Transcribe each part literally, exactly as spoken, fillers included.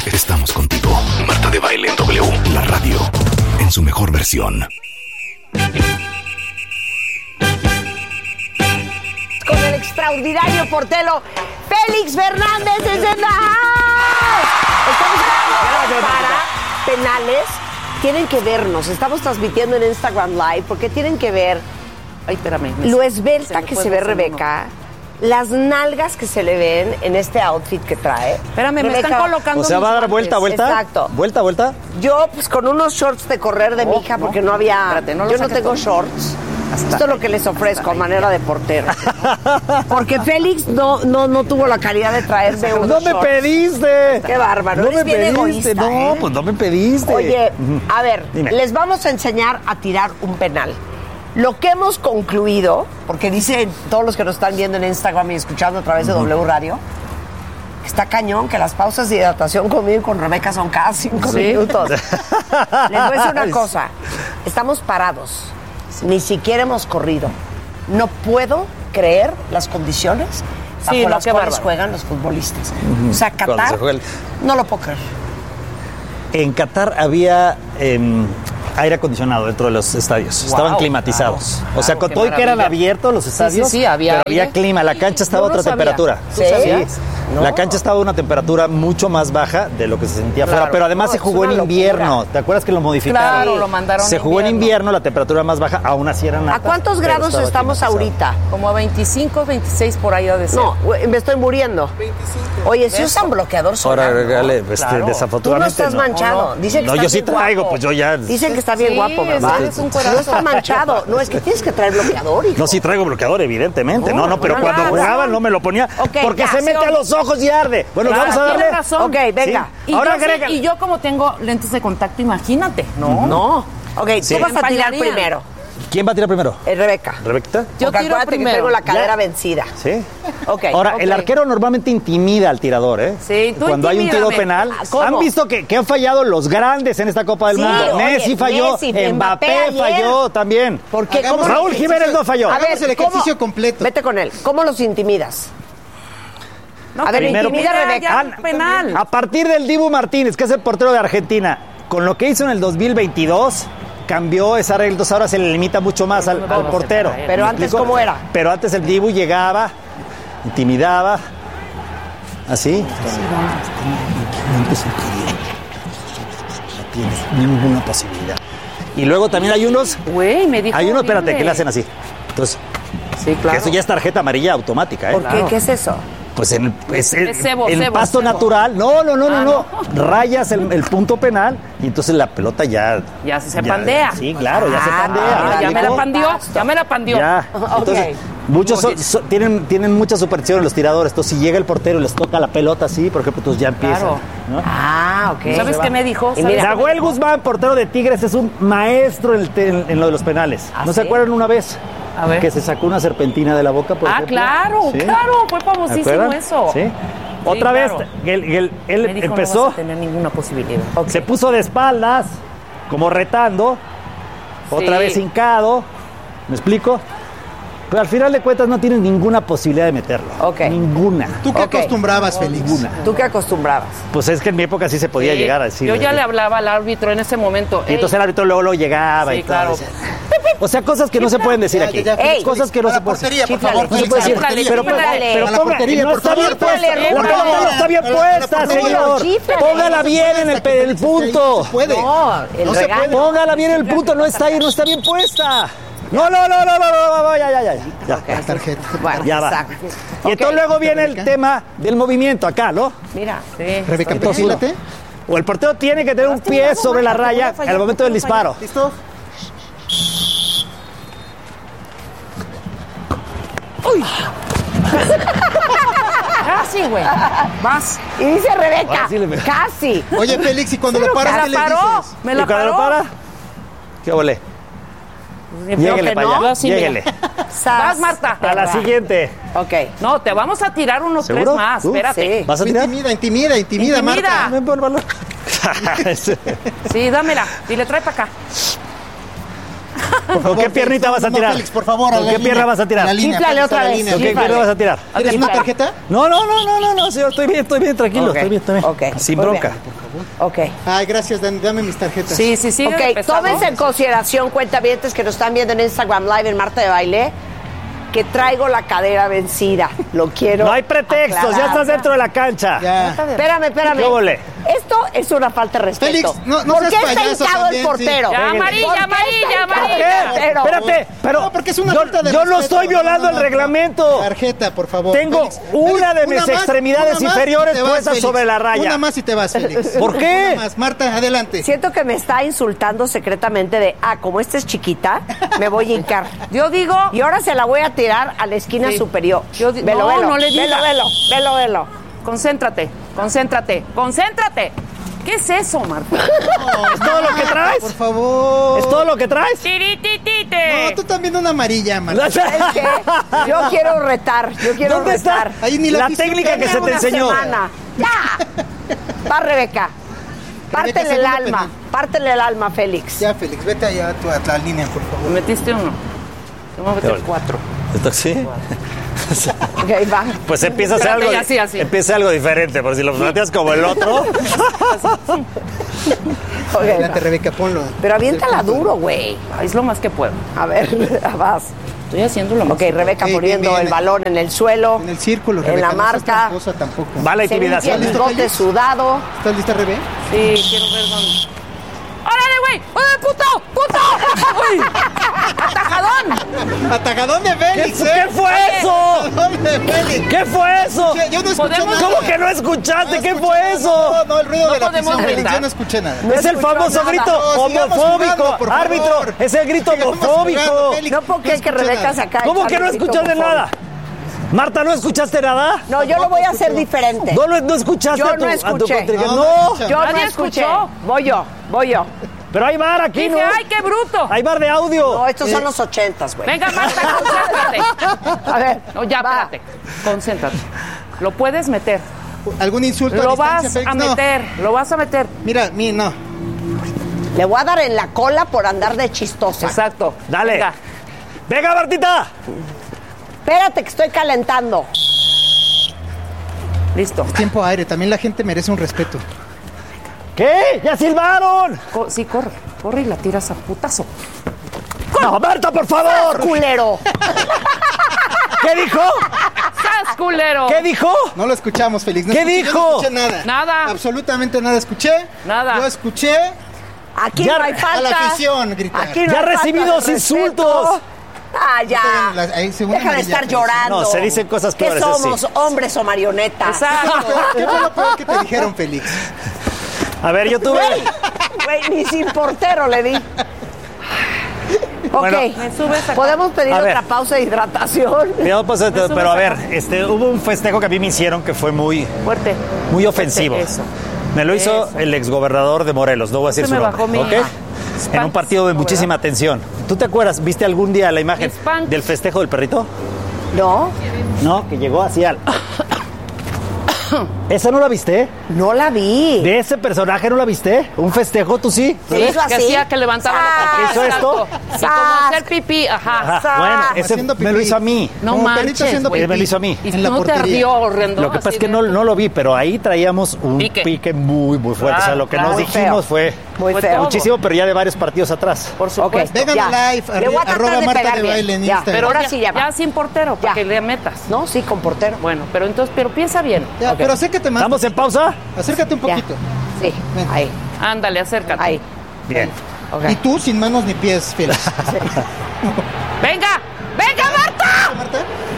Estamos contigo. Marta de Baile en W, la radio, en su mejor versión. Con el extraordinario portero Félix Fernández es en la house. Estamos hablando para penales. Tienen que vernos. Estamos transmitiendo en Instagram Live porque tienen que ver Ay, espérame. lo esbelta que se ve Rebeca. Las nalgas que se le ven en este outfit que trae. Espérame, me Rebeca, están colocando. O sea, va a dar vuelta, vuelta. Exacto. Vuelta, vuelta. Yo, pues con unos shorts de correr de Oh, mi hija, no. porque no había. Espérate, no lo yo no saques tengo todo. shorts. Hasta Esto es lo ahí, que les ofrezco a hasta manera de portero. Porque Félix no, no, no tuvo la calidad de traerme unos No me shorts. pediste. Qué bárbaro. No Eres me bien pediste. egoísta, No, ¿eh? pues no me pediste. Oye, a ver, Dime. les vamos a enseñar a tirar un penal. Lo que hemos concluido, porque dicen todos los que nos están viendo en Instagram y escuchando a través de W Radio, está cañón que las pausas de hidratación conmigo y con Rebeca son cada cinco Sí. minutos. Les voy a decir una cosa. Estamos parados. Ni siquiera hemos corrido. No puedo creer las condiciones bajo Sí, no, las qué cuales bárbaro. juegan los futbolistas. O sea, Cuando Qatar, se juega el- no lo puedo creer. En Qatar había eh, aire acondicionado dentro de los estadios. Wow, Estaban climatizados. claro, o sea, claro, con qué todo y que eran maravilla. abiertos los estadios, sí, sí, había pero había aire. clima. La cancha estaba a Yo no otra sabía. temperatura. ¿Tú sabías? No. La cancha estaba a una temperatura mucho más baja de lo que se sentía Claro. afuera. Pero además No, se es jugó una en locura. invierno. ¿Te acuerdas que lo modificaron? Claro, lo mandaron Se en jugó en invierno. invierno, la temperatura más baja, aún así eran ¿A altas, cuántos pero grados estaba estamos climatizado. ahorita? Como a veinticinco, veintiséis por ahí ha de ser. No, güey, me estoy muriendo. Oye, si ¿Ves? usan bloqueador solar, Ahora, ¿no? regale, este, Claro. Tú no desafortunadamente estás manchado. no. Dicen que No, estás yo sí bien traigo, guapo. pues yo ya... Dicen que está bien Sí, guapo, ¿verdad? eres un cuerazo. No está manchado. No, es que tienes que traer bloqueador, hijo. No, sí traigo bloqueador, evidentemente. No, no, pero no, cuando no, jugaba no. no me lo ponía Ok, porque ya, se sí, mete a hombre. los ojos y arde. Bueno, Claro, vamos a darle. tienes razón. Ok, venga. Y, Ahora yo, sí- agrega- y yo como tengo lentes de contacto, imagínate. No. No. Ok, Sí. tú vas a tirar Empañarían. primero. ¿Quién va a tirar primero? Eh, Rebeca. ¿Rebequita? Yo Porque tiro acuérdate que primero. tengo la cadera Ya. vencida. Sí. Ok. Ahora, ok. el arquero normalmente intimida al tirador, ¿eh? Sí, tú Cuando hay un tiro intimídame. penal. Ah, ¿cómo? ¿Han visto que, que han fallado los grandes en esta Copa del Sí, Mundo? oye, Messi falló, Messi, Mbappé, Mbappé ayer. falló también. ¿Por qué? Hagamos ¿Cómo el Raúl ejercicio- Jiménez no falló. A ver, Hagamos el ¿cómo? ejercicio completo. Vete con él. ¿Cómo los intimidas? No, A ver, primero- intimida a Mira, Rebeca. ya, penal. A partir del Dibu Martínez, que es el portero de Argentina, con lo que hizo en el dos mil veintidós, cambió esa regla, entonces ahora se le limita mucho más al, al portero. Pero ¿Me antes, explico? ¿cómo era? Pero antes el Dibu llegaba, intimidaba, así. No tienes ninguna posibilidad. Y luego también hay unos, Güey, me dijo hay unos, espérate, horrible. que le hacen así. Entonces, Sí, claro. eso ya es tarjeta amarilla automática, ¿eh? ¿Por qué? ¿Qué es eso? Pues en el, es el- Es cebo, el cebo, pasto cebo. natural. No, no, no, no, Ah, no. Rayas el, el punto penal y entonces la pelota ya. Ya se pandea. Sí, claro, ya se Ah, pandea. mira, ¿me ya me la explico? pandió, ya me la pandió. Ya. Entonces, Ok. muchos son- son- tienen, tienen mucha superstición los tiradores. Entonces, si llega el portero y les toca la pelota así, por ejemplo, entonces ya empiezan. Claro. ¿no? Ah, ok. ¿Sabes qué me dijo? Y ¿Sabes mira, qué me Nahuel dijo? Guzmán, portero de Tigres, es un maestro en, el te- en- en lo de los penales. ¿Ah, ¿No se sí? acuerdan una vez? A ver. Que se sacó una serpentina de la boca, por Ah, ejemplo. claro, ¿Sí? claro, fue famosísimo ¿Acuerdan? eso. Sí. Sí, Otra vez, claro. él, él- él Me dijo, empezó, no vas a tener ninguna posibilidad. se puso de espaldas, como retando, otra Sí. vez hincado, ¿me explico? Pero al final de cuentas no tienes ninguna posibilidad de meterlo. Ok. Ninguna. ¿Tú qué Ok. acostumbrabas, Félix? Ninguna. ¿Tú qué acostumbrabas? Pues es que en mi época sí se podía Sí, llegar a decir. Yo ya le hablaba al árbitro en ese momento. Y entonces el árbitro luego, luego llegaba Sí, y claro. todo. O sea, cosas que no se pueden decir Ya, aquí. ya, ya, Ey, cosas que no a se la pueden portería, por Chíflale, favor, chíflale, Félix, a la chíflale, portería. Pero ponga, Chíflale. pero A la ponga, portería, no por está favor, bien puesta. chíflale, La chúflale. pelota no está bien A la puesta, portería. señor. Chíflale. Póngala bien en el, pe- el punto. Se puede. No, el No se regaño. puede. Póngala bien en el punto, no está ahí, no está bien puesta. No, no, no, no, no, no, no, ya, ya, ya. Ya, La tarjeta. Bueno, ya va. exacto. Y entonces Ok. luego viene el Rebeca. tema del movimiento acá, ¿no? Mira. Sí. Rebeca, Entonces, perfílate. O el portero tiene que tener un pie sobre la raya al momento del disparo. ¿Listo? Casi, güey. Vas. Y dice Rebeca, Ahora sí le- casi. Oye, Félix, ¿y cuando lo Me paras, la qué le paró. dices? Me ¿Y la cuando lo paró. para? ¿Qué volé? Lléguele que para no. allá. Yo sí, mira. Lléguele. Vas, Marta. A la siguiente. Ok. No, te vamos a tirar unos tres ¿Seguro? más. ¿Tú? Espérate. Sí. ¿Vas a tirar? Intimida, intimida, intimida, Intimida. Marta. Ven por el balón. Sí, dámela. Dile, trae para acá. Por favor, ¿Qué piernita Félix, vas a no, tirar? Félix, por favor, a ¿Con la qué línea. pierna vas a tirar? A la línea, Inflale Félix, otra a la vez. línea. ¿Con qué Inflale. pierna vas a tirar? ¿Quieres una tarjeta? No, no, no, no, no, no, señor, estoy bien, estoy bien, tranquilo, Ok, estoy bien, estoy bien. ok, Sin muy bronca. bien. Ok. Ay, gracias, Dani. Dame mis tarjetas. Sí, sí, sí. Ok, tómense en consideración, cuentavientes que nos están viendo en Instagram Live en Marta de Baile, que traigo la cadera vencida. Lo quiero. No hay pretextos, aclarar. ya estás dentro de la cancha. Ya. Espérame, espérame. ¿Qué ole? Esto es una falta de respeto. Félix, no- no ¿Por seas qué está payaso hincado también, el portero? sí. Ya, ¿Por qué amarilla, está amarilla, hincado el amarilla. portero? Espérate, pero No, porque es una yo, falta de yo no respeto. estoy violando No, no, el no, reglamento. Tarjeta, por favor. Tengo Félix. una de Félix, mis una más, extremidades una más inferiores y te vas, puestas Félix. sobre la raya. Una más y te vas, Félix. ¿Por qué? Una más. Marta, adelante. Siento que me está insultando secretamente de, ah, como esta es chiquita, me voy a hincar. Yo digo. Y ahora se la voy a tirar a la esquina Sí. superior. Yo di- velo, no, velo, no le diga. velo, velo, velo, velo. Concéntrate, concéntrate, concéntrate. ¿Qué es eso, Marta? ¿Es todo lo que traes? Por favor. ¿Es todo lo que traes? Tirititite. No, tú también una amarilla, Marta. Es que yo quiero retar, yo quiero ¿Dónde está? retar. Ahí ni la La afición técnica que gana se te Una enseñó. semana. ¡Ya! Va, Rebeca. Pártele el segundo alma, penal. pártele el alma, Félix. Ya, Félix, vete allá a, tu, a la línea, por Me favor. metiste uno. Te voy a meter cuatro. ¿Esto sí? Ok, va. Pues empieza a hacer Espérate, algo, así, así. empieza algo diferente, porque si lo planteas como el otro, Ok, Adelante, va. Rebeca, ponlo. Pero aviéntala duro, güey. Ay, es lo más que puedo. A ver, vas. Estoy haciendo lo más Ok, que Rebeca Bien, poniendo bien, bien. el balón en el suelo. En el círculo, En Rebeca. la no seas marca. tramposa tampoco. va la Se limpia intimidación. el bigote sudado. ¿Estás lista, Rebe? Sí, quiero ver dónde. ¡Órale, güey! ¡Órale, puto! ¡Puto! ¡Uy! ¡Atajadón! ¡Atajadón de ¿Qué, Félix, qué eh! fue eso? ¡Atajadón de Félix! ¿Qué fue eso? Yo, yo no escuché ¿Podemos- nada. ¿Cómo que no escuchaste? No ¿Qué escuché fue nada. eso? No, no, el ruido No de la podemos afición, Félix. gritar. Yo no escuché nada. No Es el escuchó famoso nada. grito No, sigamos homofóbico. jugando, por favor. Árbitro, es el grito Sigamos jugando, homofóbico. Félix. No puedo creer que escuché Rebeca nada. se acaba de ¿Cómo echar que no el grito escuchaste homofóbico. nada? Marta, ¿no escuchaste nada? No, yo lo voy a hacer diferente. ¿No, lo- no escuchaste Yo a tu, no a tu escuché. contrincante? No, No, no escuché. Yo no Nadie escuché. escuchó. Voy yo, voy yo. pero hay bar aquí, ¿no? Dije, ¡ay, qué bruto! Hay bar de audio. No, estos son los ochentas, güey. Venga, Marta, concéntrate. A ver. No, ya, va. espérate. Concéntrate. Lo puedes meter. ¿Algún insulto a Lo distancia, vas Félix? a No. meter. Lo vas a meter. Mira, mi, no. Le voy a dar en la cola por andar de chistosa. Exacto. Dale. Venga. Venga, Martita. Espérate que estoy calentando. Listo. Tiempo aire. También la gente merece un respeto. ¿Qué? ¡Ya silbaron! Co- sí, corre. Corre y la tiras a putazo. No, Marta, por favor. Culero. ¿Qué dijo? ¡Sas, culero! ¿Qué dijo? No lo escuchamos, Félix. No ¿Qué escuché, yo dijo? No escuché nada. Nada. Absolutamente nada escuché. Nada. Yo escuché Aquí Ya no hay a falta. a la afición gritar. Aquí no Ya hay recibí falta de dos respeto. insultos. Ah, ya. La- ahí, segunda Deja de amarilla, estar Félix. llorando. No, se dicen cosas ¿Qué peores, eso sí. somos, hombres o marionetas? Exacto. ¿Qué fue lo peor que te dijeron, Félix? A ver, yo tuve... Güey, güey, ni sin portero le di. Ok, Bueno, Me subes acá. podemos pedir A ver. otra pausa de hidratación. Cuidado, pues, subes pero a ver, acá. este, hubo un festejo que a mí me hicieron que fue muy, Fuerte. muy ofensivo. Eso. Me lo hizo Eso. el exgobernador de Morelos, no voy a decir Se su me nombre. bajó mi- ¿ok? Spanx, En un partido de ¿no, muchísima verdad? tensión. ¿Tú te acuerdas? ¿Viste algún día la imagen Mi Spanx. del festejo del perrito? No, No, que llegó así al... ¿Esa no la viste? no la vi. ¿De ese personaje no la viste? ¿Un festejo, tú sí? Sí, Que hizo así. hacía que levantaba la ¡Sas! patita. ¿Hizo esto? Exacto. Y ¡Sas! como hacer pipí, ajá. Ajá, Sas. bueno, ese Haciendo me lo pipí. hizo a mí. No Como manches, perrito haciendo güey. Él me lo hizo a mí. Y En la no te portería. ardió horrendo. Lo que pasa así es que de- no, no lo vi, pero ahí traíamos un Pique. pique, muy, muy fuerte. o sea, Claro, lo que claro. nos Muy dijimos feo. fue Muy Fue feo. todo. muchísimo, pero ya de varios partidos atrás. Por supuesto. Vengan Ya. a live, Le voy a tratar arroba de Marta pegar de bien. Baile en Ya, Instagram. pero ahora ya, sí ya va. ya sin portero, para Ya. que le metas. No, sí, con portero. Bueno, pero entonces, pero piensa bien. Ya, Ok. pero acércate más. ¿Estamos en pausa? Acércate un Ya. poquito. Sí, Ven. ahí, Ándale, acércate. ahí. Bien. Ok. Y tú sin manos ni pies, Félix. ¡Venga! ¡Venga, Marta! Marta,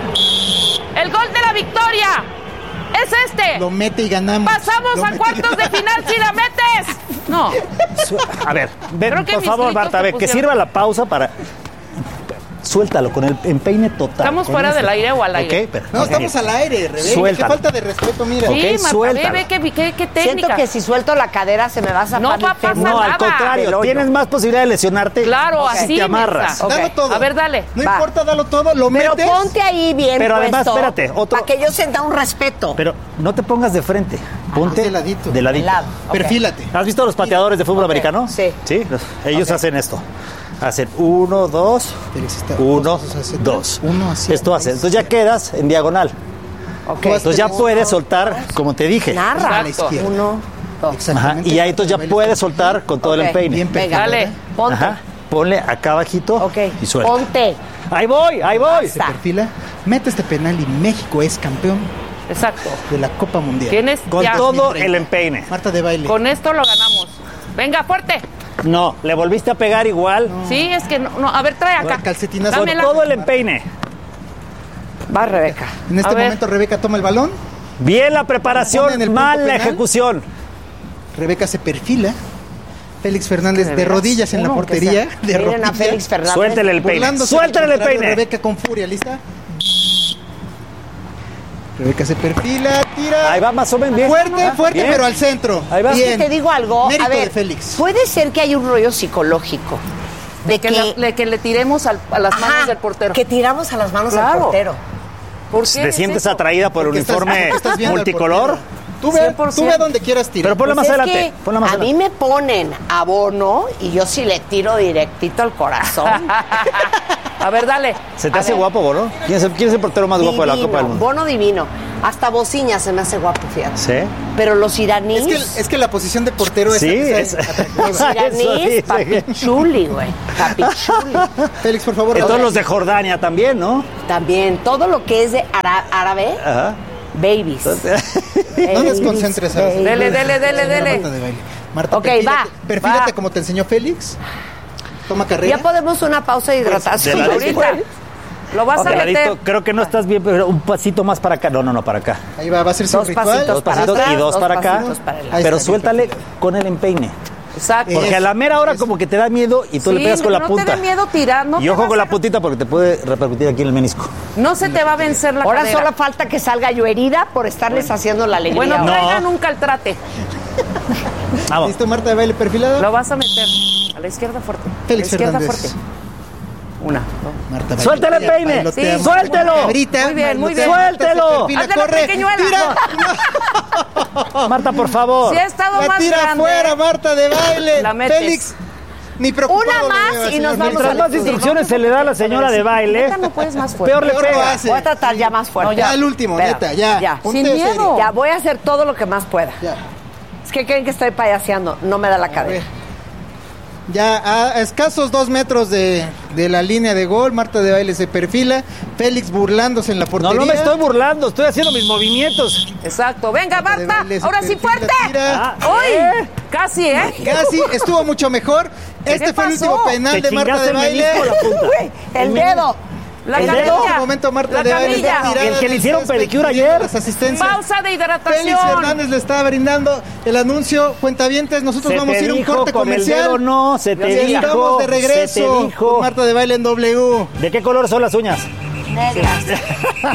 ¡El gol de la victoria! ¡Es este! lo mete y ganamos. ¡Pasamos Lo a mete y cuartos de ganamos. final si la metes! No. Su- A ver, ven, Creo que por mis favor, gritos Marta, te ve, que pusieron- sirva la pausa para... Suéltalo con el empeine total. ¿Estamos con fuera ese. del aire o al aire? Ok, pero... No, ok, estamos bien. al aire, Rebeca. Qué Suéltalo. falta de respeto, mira. Ok, Sí, Marta, ve, suéltala. ve qué, qué, qué Siento técnica. que si suelto la cadera se me va a zafar No el va a pasar fémur. No, al nada. contrario, Del hoyo. tienes más posibilidad de lesionarte Claro, si así, te amarras. mensa. Ok. Dalo todo. A ver, dale. No Va. importa, dalo todo, lo Pero metes. ponte ahí bien Pero además, puesto, espérate, otro- para que yo sienta un respeto. Pero no te pongas de frente, ponte de ladito. De ladito. De lado. Ok. Perfílate. ¿Has visto los pateadores de fútbol Ok, americano? sí. Sí, los- ellos Ok. hacen esto. Hacen uno, dos, Félix está- uno, dos hacia atrás, dos. uno hacia Esto hace. atrás. Entonces ya quedas en diagonal. Ok. Entonces ya puedes soltar, como te dije. Narra. A la izquierda. Uno, dos. Ajá, Exactamente. y ahí entonces ya Marta de puedes Baile soltar con todo Ok, el empeine. bien Venga, perfilada. Dale. ponte. Ajá. Ponle acá abajito Ok. y suelta. Ponte. Ahí voy, ahí voy. Se perfila, mete este penal y México es campeón Exacto. de la Copa Mundial. Tienes Con ya. todo el empeine. Marta de Baile. Con esto lo ganamos. Venga, fuerte. No, le volviste a pegar igual. Sí, es que no, no. A ver, trae acá. Ahora, calcetinazo. Con Dámela. todo el empeine. Va, Rebeca. En este A ver. momento Rebeca toma el balón, Bien la Pone en preparación, el punto mal la penal. ejecución. Rebeca se perfila, Félix Fernández de, veras? rodillas en la Uno, que portería, sea. de Miren a rodillas, Félix Fernández. Suéltele el peine. burlándose Suéltele del el contrario, peine. Rebeca con furia, ¿lista? Rebeca se perfila, tira. Ahí va más o menos bien. Fuerte, fuerte, Bien. pero al centro. Ahí va. Bien. Te digo algo. Mérito a ver, de Félix. puede ser que haya un rollo psicológico. De Que, que, le, le- que le tiremos al- a las manos Ajá, del portero. que tiramos a las manos Claro. del portero. ¿Por qué ¿Te es sientes eso? atraída por el Porque estás- uniforme porque estás viendo al multicolor? portero. Tú ve, cien por tú ciento. ve donde quieras tirar. Pero ponla más Pues es adelante. que Ponla más a mí adelante. me ponen abono y yo sí le tiro directito al corazón. A ver, dale. ¿Se te A hace ver. guapo, Bono? ¿Quién es, el, quién es el portero más guapo de la Divino, Copa del Mundo? Bono divino. Hasta Bociña se me hace guapo, fíjate. ¿Sí? Pero los iraníes... Es que, es que la posición de portero es, Sí, es- es- atractiva. Los Eso iraníes, dice. papichuli, güey. Papichuli. Félix, por favor. Entonces ahora- los de Jordania también, ¿no? También, todo lo que es de ara- árabe, Ajá. babies. No desconcentres a Babies. Dele, dele, dele, dele. Marta de Baile. Marta, Ok, perfílate, va, perfílate va. como te enseñó Félix. Toma carrera. Ya podemos una pausa de hidratación. de la- Ahorita. Lo vas Ok, a meter. Ladito, creo que no estás bien, pero un pasito más para acá. No, no, no, para acá. Ahí va, va a ser su Dos ritual. pasitos Dos para pasitos atrás, y dos dos para acá. pasitos para adelante. Ahí Pero está, suéltale con el empeine. Exacto. Porque a la mera hora como que te da miedo y tú Sí, le pegas con la no punta. te dé miedo tirar. No y te ojo vas con a- la puntita porque te puede repercutir aquí en el menisco. No se te va a vencer la Ahora cadera. solo falta que salga yo herida por estarles haciendo la alegría. Bueno, No. traigan un caltrate. Vamos. ¿Listo, Marta de Baile perfilada? Lo vas a meter. A la izquierda fuerte. Félix a la izquierda Fernández. fuerte. Una, dos. Marta Baile. Suéltale el peine. Bailotea, Sí, suéltelo. Cabrita, Muy bien, muy bailotea, bien. Marta se Suéltelo. perfila, Hazle la corre, pequeñuela. tira. Marta, por favor. Si ha estado La más tira grande. afuera, Marta de Baile. La metes. Félix, ni preocupado. Una lo más veo al y señor nos vamos Félix. Mientras más instrucciones se le da a la señora de baile, Neta, no puedes más fuerte. peor le Peor lo pega. hace. Voy a tratar ya más fuerte. No, ya. Ya el último, Espera, neta, ya. ya. Ponte Sin serio. miedo. Ya voy a hacer todo lo que más pueda. Ya. Es que creen que estoy payaseando. No me da la A ver. cadera. Ya a escasos dos metros de, de la línea de gol, Marta de Baile se perfila, Félix burlándose en la No, portería. no me estoy burlando, estoy haciendo mis movimientos. Exacto. Venga, Marta de Marta. Baile se Ahora sí, perfila, fuerte. tira. Ah, ¡Uy! ¿eh? Casi, ¿eh? Casi, estuvo mucho mejor. Este fue el pasó? último penal Te de Marta chingaste de el Baile. menisco, la punta. Güey, el dedo. La El En dedo. camilla. este momento Marta La de Baile está camilla. tirada El que le del hicieron césped, pedicure pidiendo ayer. las asistencias. Pausa de hidratación. Félix Fernández le estaba brindando el anuncio. Cuentavientes, nosotros Se vamos a te ir a un dijo corte con el comercial. dedo no, se te Y dijo, estamos de se regreso te dijo. con Marta de Baile en W. ¿De qué color son las uñas? Negras.